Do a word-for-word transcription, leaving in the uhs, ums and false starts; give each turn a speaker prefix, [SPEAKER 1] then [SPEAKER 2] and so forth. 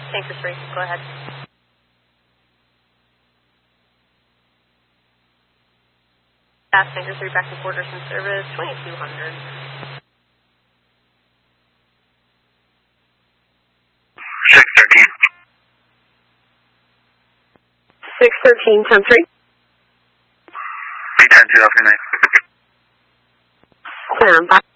[SPEAKER 1] Tanker three, go ahead. Fast Tanker three, back to quarters in service, twenty-two hundred.
[SPEAKER 2] six thirteen.
[SPEAKER 1] six thirteen, ten three.
[SPEAKER 2] three ten zero, good night.
[SPEAKER 1] Stand by.